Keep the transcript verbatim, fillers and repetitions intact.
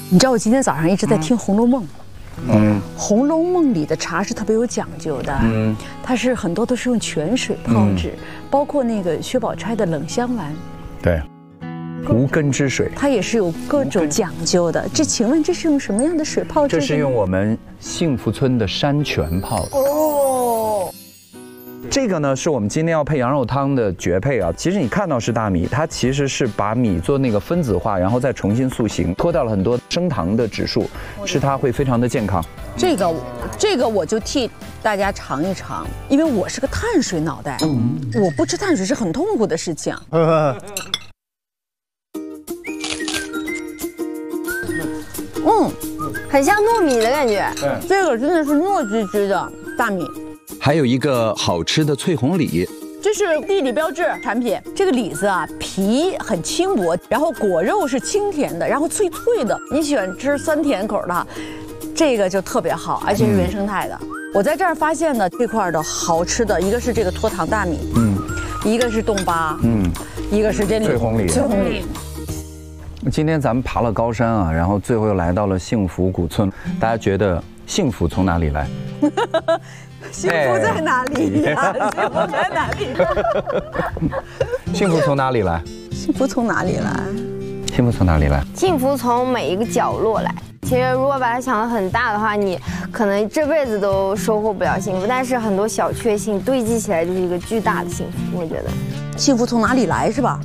你知道我今天早上一直在听《红楼梦》。 嗯， 《红楼梦》里的茶是特别有讲究的，嗯，它是很多都是用泉水泡制，嗯、包括那个薛宝钗的冷香丸， 对，无根之水， 它也是有各种讲究的。这请问这是用什么样的水泡制的？ 这是用我们幸福村的山泉泡的。哦，这个呢是我们今天要配羊肉汤的绝配啊！其实你看到是大米，它其实是把米做那个分子化，然后再重新塑形，脱掉了很多升糖的指数，吃它会非常的健康。 这个，这个我就替大家尝一尝，因为我是个碳水脑袋，嗯、我不吃碳水是很痛苦的事情。嗯， 很像糯米的感觉。 对，这个真的是糯吱吱的大米。 还有一个好吃的翠红李， 这是地理标志产品。这个李子啊，皮很轻薄，然后果肉是清甜的，然后脆脆的。你喜欢吃酸甜口的，这个就特别好，而且是原生态的。嗯、我在这儿发现的这块的好吃的，一个是这个脱糖大米，嗯，一个是冻巴，嗯，一个是这里翠红李。 翠红李。 今天咱们爬了高山啊，然后最后又来到了幸福古村。大家觉得幸福从哪里来？ 幸福在哪里呀？幸福在哪里？ 幸福从哪里来？ 幸福从哪里来？ 幸福从哪里来？ 幸福从每一个角落来。其实如果把它想得很大的话，你可能这辈子都收获不了幸福。但是很多小确幸堆积起来，就是一个巨大的幸福。我觉得， 幸福从哪里来是吧？